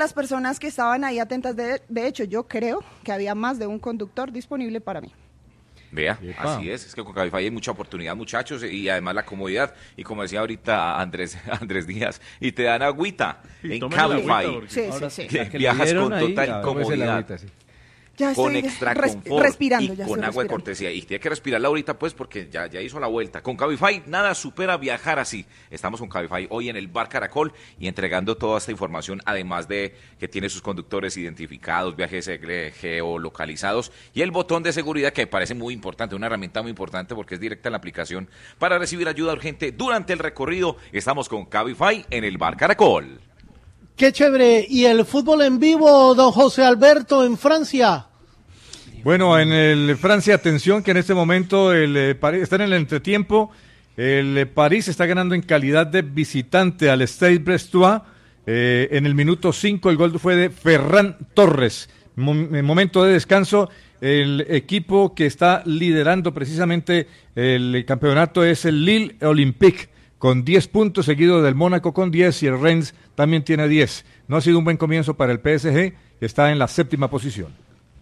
las personas que estaban ahí atentas. De hecho, yo creo que había más de un conductor disponible para mí. Vea, Epa. así es que con Cabify hay mucha oportunidad, muchachos, y además la comodidad, y como decía ahorita Andrés Díaz, y te dan agüita Y en tomen el agüita, Cabify, porque Sí, sí, sí. que La que le viajas dieron con ahí, total ya, comodidad, sí. Ya con estoy extra confort respirando, y ya con estoy agua de respirando. cortesía, y tiene que respirarla ahorita pues porque ya hizo la vuelta. Con Cabify nada supera viajar así. Estamos con Cabify hoy en el Bar Caracol y entregando toda esta información, además de que tiene sus conductores identificados, viajes geolocalizados y el botón de seguridad que me parece muy importante, una herramienta muy importante porque es directa en la aplicación para recibir ayuda urgente durante el recorrido. Estamos con Cabify en el Bar Caracol. Qué chévere. ¿Y el fútbol en vivo, don José Alberto, en Francia? Bueno, en el Francia, atención que en este momento está en el entretiempo. El París está ganando en calidad de visitante al Stade Brestois. En el minuto 5 el gol fue de Ferran Torres. En momento de descanso, el equipo que está liderando precisamente el campeonato es el Lille Olympique, con 10 puntos, seguido del Mónaco con 10 y el Rennes también tiene 10. No ha sido un buen comienzo para el PSG, que está en la 7ª posición.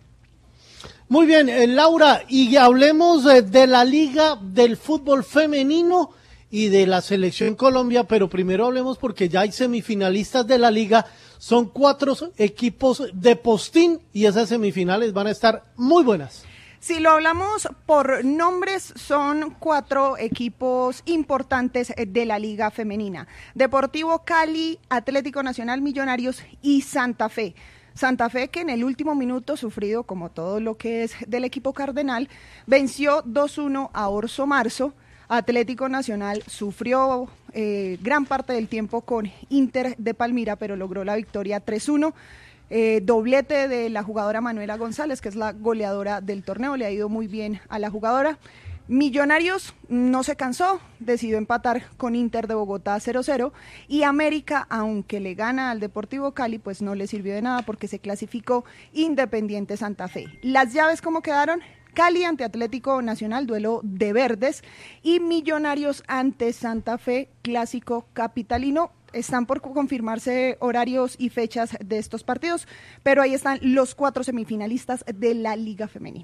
Muy bien, Laura, y hablemos de la Liga del Fútbol Femenino y de la Selección Colombia, pero primero hablemos porque ya hay semifinalistas de la Liga, son 4 equipos de postín y esas semifinales van a estar muy buenas. Si lo hablamos por nombres, son 4 equipos importantes de la Liga Femenina. Deportivo Cali, Atlético Nacional, Millonarios y Santa Fe. Santa Fe, que en el último minuto, sufrido como todo lo que es del equipo cardenal, venció 2-1 a Orso Marzo. Atlético Nacional sufrió gran parte del tiempo con Inter de Palmira, pero logró la victoria 3-1. Doblete de la jugadora Manuela González, que es la goleadora del torneo, le ha ido muy bien a la jugadora. Millonarios no se cansó, decidió empatar con Inter de Bogotá 0-0 y América, aunque le gana al Deportivo Cali, pues no le sirvió de nada porque se clasificó Independiente Santa Fe. Las llaves, ¿cómo quedaron? Cali ante Atlético Nacional, duelo de verdes, y Millonarios ante Santa Fe, clásico capitalino. Están por confirmarse horarios y fechas de estos partidos, pero ahí están los 4 semifinalistas de la Liga Femenina.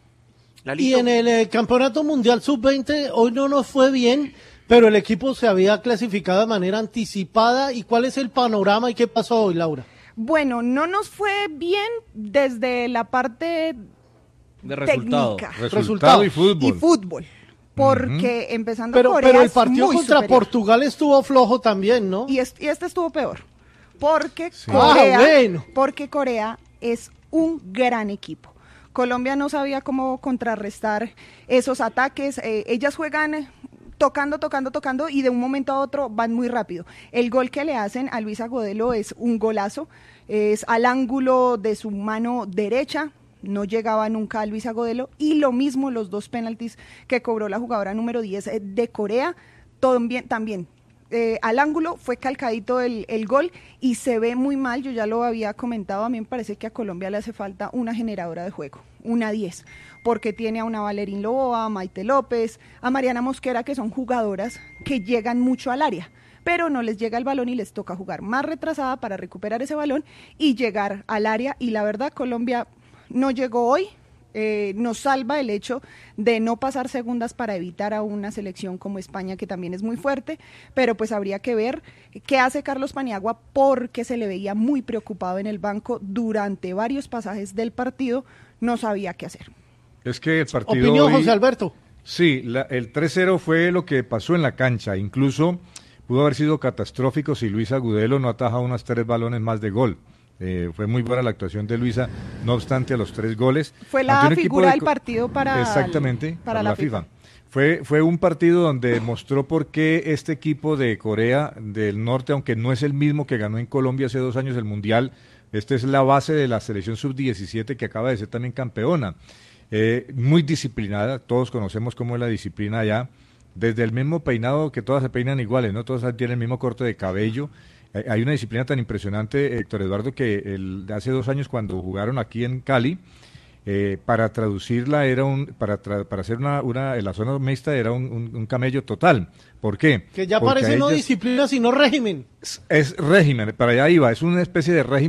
Y en el Campeonato Mundial Sub-20 hoy no nos fue bien, pero el equipo se había clasificado de manera anticipada. ¿Y cuál es el panorama y qué pasó hoy, Laura? Bueno, no nos fue bien desde la parte De resultado. técnica. Resultado y fútbol. Porque empezando Pero Corea el es partido muy contra superior. Portugal estuvo flojo también, ¿no? Y este estuvo peor. Porque Sí. porque Corea es un gran equipo. Colombia no sabía cómo contrarrestar esos ataques. Ellas juegan tocando y de un momento a otro van muy rápido. El gol que le hacen a Luisa Godelo es un golazo, es al ángulo de su mano derecha, no llegaba nunca a Luisa Godelo, y lo mismo los 2 penaltis que cobró la jugadora número 10 de Corea, también. Al ángulo fue calcadito el gol y se ve muy mal. Yo ya lo había comentado, a mí me parece que a Colombia le hace falta una generadora de juego, una 10, porque tiene a una Valerín Loboa, a Maite López, a Mariana Mosquera, que son jugadoras que llegan mucho al área, pero no les llega el balón y les toca jugar más retrasada para recuperar ese balón y llegar al área, y la verdad Colombia no llegó hoy. Nos salva el hecho de no pasar segundas para evitar a una selección como España, que también es muy fuerte, pero pues habría que ver qué hace Carlos Paniagua, porque se le veía muy preocupado en el banco durante varios pasajes del partido, no sabía qué hacer. Es que el partido Opinión, hoy, José Alberto. Sí, el 3-0 fue lo que pasó en la cancha, incluso pudo haber sido catastrófico si Luisa Agudelo no ataja unos 3 balones más de gol. Fue muy buena la actuación de Luisa, no obstante a los 3 goles. Fue la figura del partido para la FIFA. Fue un partido donde mostró por qué este equipo de Corea del Norte, aunque no es el mismo que ganó en Colombia hace 2 años el Mundial, esta es la base de la selección sub-17 que acaba de ser también campeona. Muy disciplinada, todos conocemos cómo es la disciplina allá, desde el mismo peinado, que todas se peinan iguales, ¿no? Todas tienen el mismo corte de cabello. Hay una disciplina tan impresionante, Héctor Eduardo, que hace 2 años cuando jugaron aquí en Cali, para traducirla para hacer en la zona mixta era un camello total. ¿Por qué? Que ya parece no disciplina sino régimen. Es régimen, para allá iba, es una especie de régimen